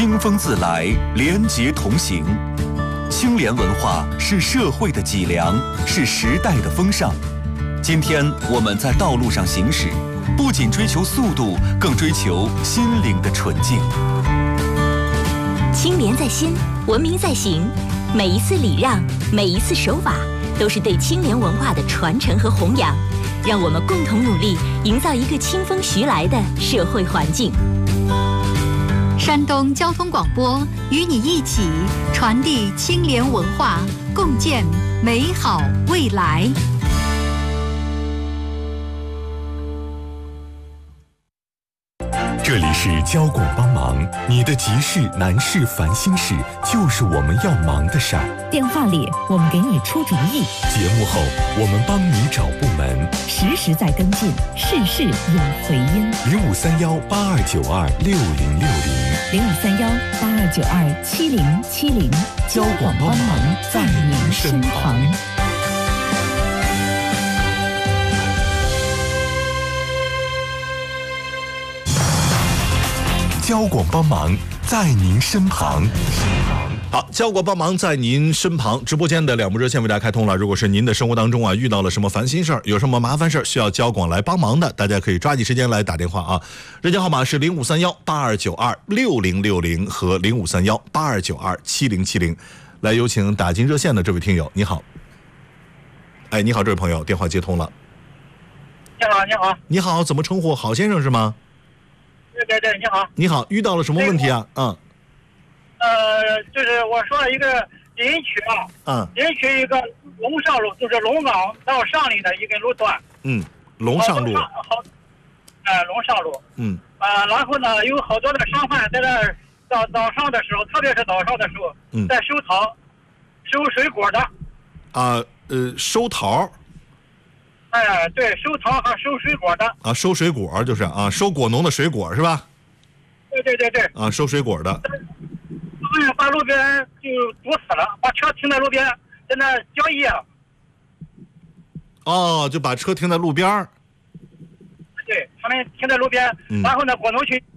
清风自来，廉洁同行。清廉文化是社会的脊梁，是时代的风尚。今天我们在道路上行驶，不仅追求速度，更追求心灵的纯净。 清廉在心，文明在行。每一次礼让，每一次守法，都是对清廉文化的传承和弘扬。让我们共同努力，营造一个清风徐来的社会环境。 山东交通广播与你一起传递清廉文化，共建美好未来。 这里是交广帮忙，你的急事、难事、烦心事，就是我们要忙的事儿。 电话里我们给你出主意， 节目后我们帮你找部门， 实时在跟进，事事有回音。 0531826060，0531827070， 交广帮忙在您身旁。 交广帮忙在您身旁。 好，交广帮忙在您身旁。直播间的两部热线为大家开通了。如果是您的生活当中啊遇到了什么烦心事儿，有什么麻烦事儿需要交广来帮忙的，大家可以抓紧时间来打电话啊。热线号码是053182926060和053182927070。来，有请打进热线的这位听友，你好。哎，你好，这位朋友，电话接通了。 你好，你好。 你好，怎么称呼？郝先生是吗？ 对，你好。 你好，遇到了什么问题啊？ 就是我说一个临区啊，临区一个龙上路，就是龙岗到上林的一个路段。 龙上路。 龙上路。然后呢，有好多的商贩在那早上的时候，特别是早上的时候，在收桃、收水果的。 收桃。 对，收桃和收水果的。 收水果就是收果农的水果是吧？ 对。 收水果的。 把路边就堵死了，把车停在路边，在那交易。 就把车停在路边。 对，他们停在路边，然后呢，果农去。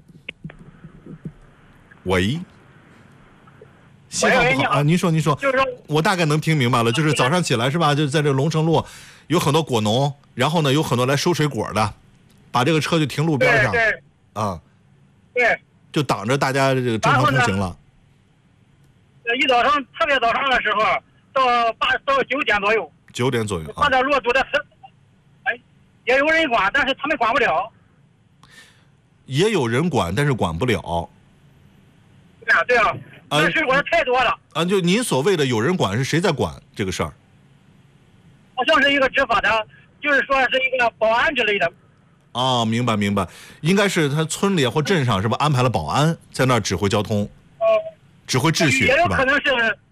喂。信号不好啊！您说， 就是说， 我大概能听明白了。就是早上起来是吧？就是在这龙城路，有很多果农，然后呢，有很多来收水果的，把这个车就停路边上。 对。对。 就挡着大家这个正常通行了。 一早上特别早上的时候，到9点左右。 9点左右。 把这路堵得死。也有人管，但是他们管不了。 也有人管，但是管不了。 对啊。这水果太多了。 就您所谓的有人管，是谁在管这个事儿？ 好像是一个执法的，就是说是一个保安之类的。 明白，应该是他村里或镇上是吧？安排了保安在那儿指挥交通，指挥秩序， 也有可能是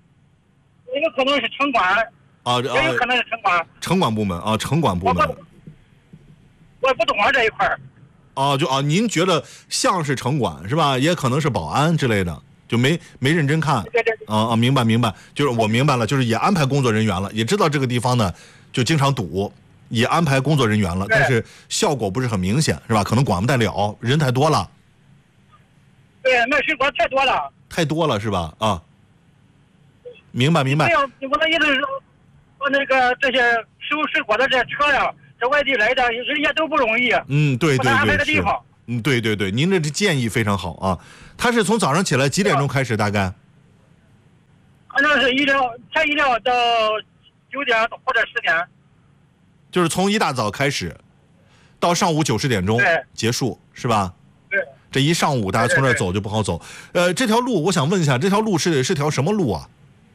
城管也有可能是城管部门城管部门。 我不懂这一块您觉得像是城管是吧？也可能是保安之类的。就没认真看。 对。 明白，就是我明白了，就是也安排工作人员了，也知道这个地方呢就经常堵，也安排工作人员了，但是效果不是很明显，是吧？可能管不太了，人太多了。 对，卖水果太多了。 太多了是吧？明白。 我的意思是说，那个这些收水果的这车呀，这外地来的人家都不容易。 对， 安排个地方。 对，您这建议非常好啊。他是从早上起来几点钟开始？大概？ 好像是前一辆到9点或者10点。 就是从一大早开始，到上午9、10点钟结束，是吧？ 对。 这一上午大家从这儿走就不好走。这条路我想问一下，这条路是条什么路啊？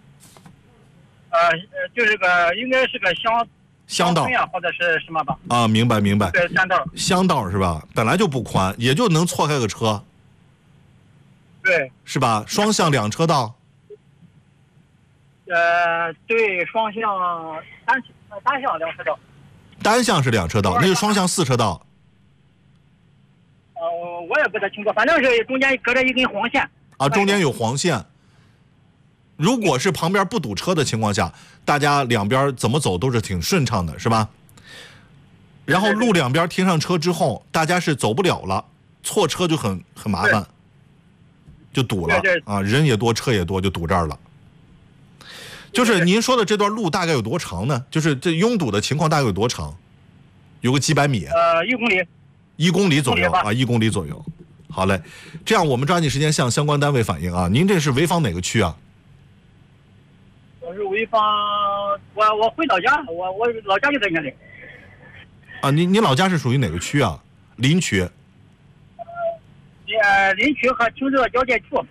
就是应该是个乡道或者是什么吧？ 明白。 对， 乡道是吧？本来就不宽，也就能错开个车。 对。 是吧？双向2车道。 对，双向单向2车道。 单向是2车道，那就双向4车道。 我也不太清楚，反正是中间隔着一根黄线。 中间有黄线。如果是旁边不堵车的情况下，大家两边怎么走都是挺顺畅的，是吧？然后路两边停上车之后，大家是走不了了，错车就很麻烦。 就堵了啊，人也多，车也多，就堵这儿了。就是您说的这段路大概有多长呢？就是这拥堵的情况大概有多长？有个几百米 ？1公里 ，1公里左右啊，1公里左右。好嘞，这样我们抓紧时间向相关单位反映啊。您这是潍坊哪个区啊？ 我是潍坊，我回老家，我老家就在那里。 啊，你老家是属于哪个区啊？临区。 临区和青州交界处。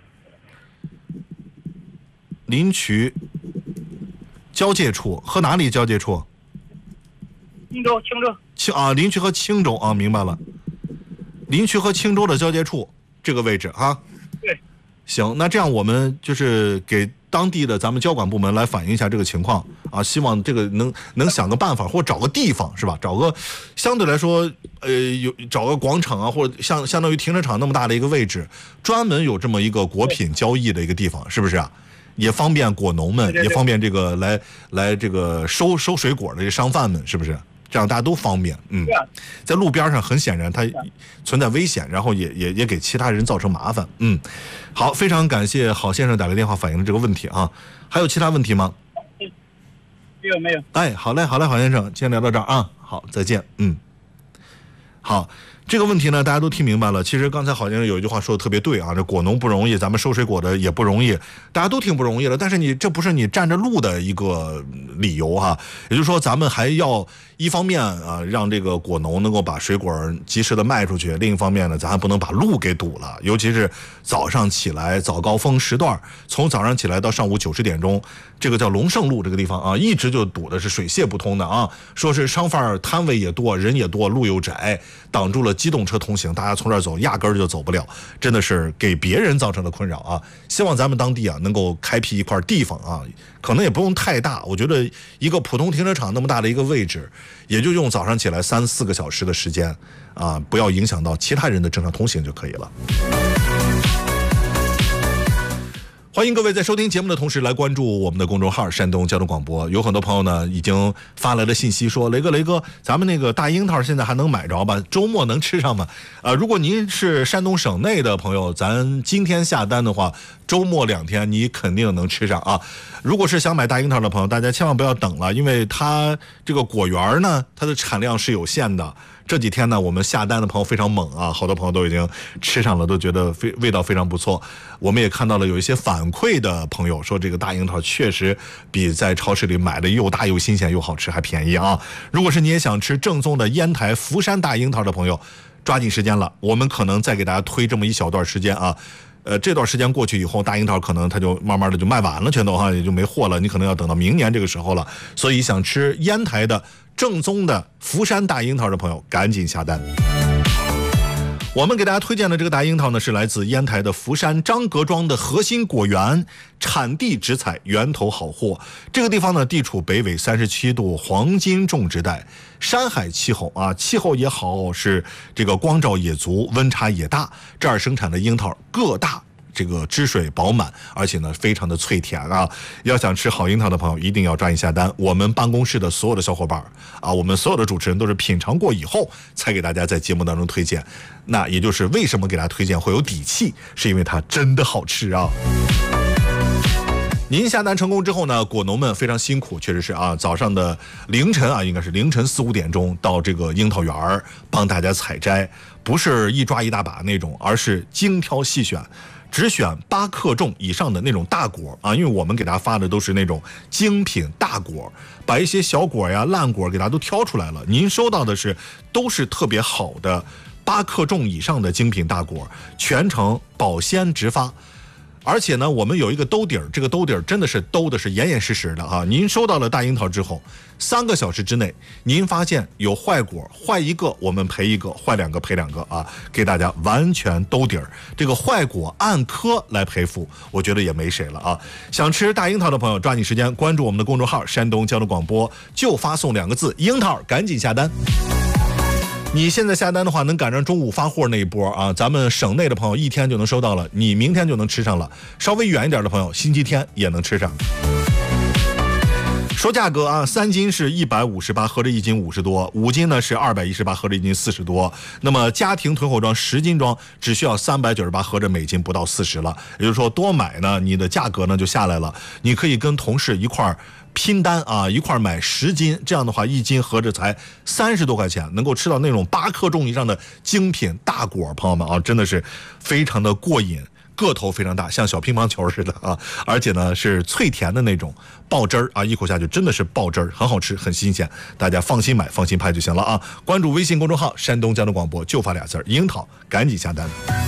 临区交界处和哪里交界处？ 青州。 临区和青州啊，明白了。临区和青州的交界处这个位置啊。 对。 行，那这样我们就是给当地的咱们交管部门来反映一下这个情况啊，希望这个能想个办法，或者找个地方是吧？找个相对来说找个广场啊，或者相当于停车场那么大的一个位置，专门有这么一个果品交易的一个地方，是不是啊？也方便果农们，也方便这个来这个收水果的这商贩们，是不是？这样大家都方便。在路边上很显然它存在危险，然后也给其他人造成麻烦。好，非常感谢郝先生打来电话反映的这个问题啊。还有其他问题吗？ 没有。 哎，好嘞，郝先生，今天聊到这儿啊。好，再见。好。这个问题呢，大家都听明白了。其实刚才郝先生有一句话说的特别对啊，这果农不容易，咱们收水果的也不容易，大家都挺不容易了。但是这不是你占着路的一个理由哈。也就是说，咱们还要一方面啊，让这个果农能够把水果及时的卖出去；另一方面呢，咱还不能把路给堵了。尤其是早上起来早高峰时段，从早上起来到上午9、10点钟，这个叫龙胜路这个地方啊，一直就堵的是水泄不通的啊。说是商贩摊位也多，人也多，路又窄，挡住了机动车通行，大家从这儿走压根儿就走不了，真的是给别人造成了困扰啊！希望咱们当地啊能够开辟一块地方啊，可能也不用太大，我觉得一个普通停车场那么大的一个位置，也就用早上起来3、4个小时的时间啊，不要影响到其他人的正常通行就可以了。欢迎各位在收听节目的同时来关注我们的公众号山东交通广播。有很多朋友呢已经发来了信息说，雷哥，咱们那个大樱桃现在还能买着吧？周末能吃上吗？如果您是山东省内的朋友，咱今天下单的话，周末2天你肯定能吃上啊。如果是想买大樱桃的朋友，大家千万不要等了，因为它这个果园呢，它的产量是有限的。这几天呢，我们下单的朋友非常猛啊，好多朋友都已经吃上了，都觉得味道非常不错。我们也看到了有一些反馈的朋友说，这个大樱桃确实比在超市里买的又大又新鲜又好吃，还便宜啊。如果是你也想吃正宗的烟台福山大樱桃的朋友，抓紧时间了，我们可能再给大家推这么一小段时间啊。这段时间过去以后，大樱桃可能它就慢慢的就卖完了，全都哈也就没货了，你可能要等到明年这个时候了。所以想吃烟台的正宗的福山大樱桃的朋友，赶紧下单。我们给大家推荐的这个大樱桃呢，是来自烟台的福山张阁庄的核心果园，产地直采，源头好货。这个地方呢，地处北纬37度黄金种植带，山海气候啊，气候也好，是这个光照也足，温差也大。这儿生产的樱桃个大，这个汁水饱满，而且呢非常的脆甜啊！要想吃好樱桃的朋友，一定要抓紧下单。我们办公室的所有的小伙伴啊，我们所有的主持人都是品尝过以后才给大家在节目当中推荐。那也就是为什么给大家推荐会有底气，是因为它真的好吃啊！您下单成功之后呢，果农们非常辛苦，确实是啊，早上的凌晨啊，应该是凌晨4、5点钟到这个樱桃园帮大家采摘，不是一抓一大把那种，而是精挑细选。只选8克重以上的那种大果啊，因为我们给大家发的都是那种精品大果，把一些小果呀、烂果给大家都挑出来了。您收到的都是特别好的8克重以上的精品大果，全程保鲜直发。而且呢，我们有一个兜底儿，这个兜底儿真的是兜的是严严实实的啊！您收到了大樱桃之后，3个小时之内，您发现有坏果，坏一个我们赔一个，坏2个赔2个啊！给大家完全兜底儿，这个坏果按颗来赔付，我觉得也没谁了啊！想吃大樱桃的朋友，抓紧时间关注我们的公众号山东交通广播，就发送2个字樱桃，赶紧下单。你现在下单的话，能赶上中午发货那一波啊！咱们省内的朋友1天就能收到了，你明天就能吃上了。稍微远一点的朋友，星期天也能吃上。 说价格啊，3斤是158，合着1斤50多；5斤呢是218，合着1斤40多。那么家庭囤货装10斤装只需要398，合着每斤不到40了。也就是说多买呢，你的价格呢就下来了。你可以跟同事一块儿拼单啊，一块买10斤，这样的话1斤合着才30多块钱，能够吃到那种8克重以上的精品大果，朋友们啊，真的是非常的过瘾。个头非常大，像小乒乓球似的啊，而且呢是脆甜的那种，爆汁儿啊，一口下去真的是爆汁儿，很好吃，很新鲜，大家放心买，放心拍就行了啊！关注微信公众号山东交通广播，就发俩字儿樱桃，赶紧下单。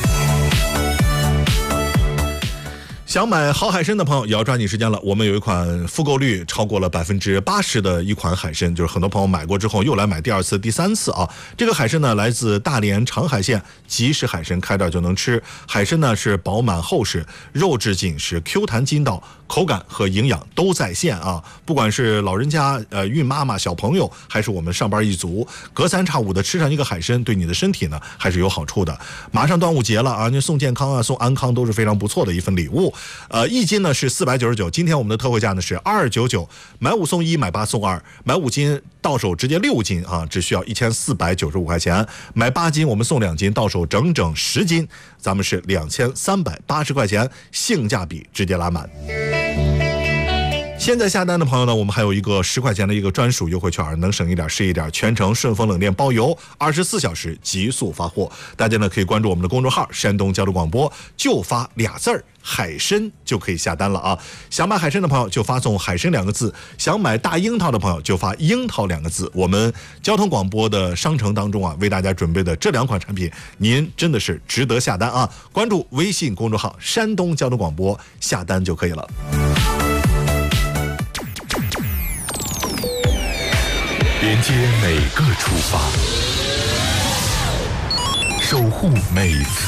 想买好海参的朋友也要抓紧时间了，我们有一款复购率超过了80%的一款海参，就是很多朋友买过之后又来买第2次、第3次啊。这个海参呢来自大连长海县即食海参，开袋就能吃。海参呢是饱满厚实，肉质紧实，Q 弹筋道，口感和营养都在线啊。不管是老人家、孕妈妈、小朋友，还是我们上班一族，隔3差5的吃上一个海参，对你的身体呢还是有好处的。马上端午节了啊，你送健康啊，送安康都是非常不错的一份礼物。1斤呢是499，今天我们的特惠价呢是299，买5送1，买8送2，买5斤到手直接6斤啊，只需要1495块钱，买8斤我们送2斤，到手整整10斤，咱们是2380块钱，性价比直接拉满。现在下单的朋友呢，我们还有一个10块钱的一个专属优惠券，能省一点是一点，全程顺丰冷链包邮，24小时急速发货。大家呢可以关注我们的公众号山东交通广播，就发俩字儿海参就可以下单了啊！想买海参的朋友就发送海参2个字，想买大樱桃的朋友就发樱桃2个字。我们交通广播的商城当中啊，为大家准备的这2款产品，您真的是值得下单啊！关注微信公众号山东交通广播，下单就可以了。 连接每个出发，守护每次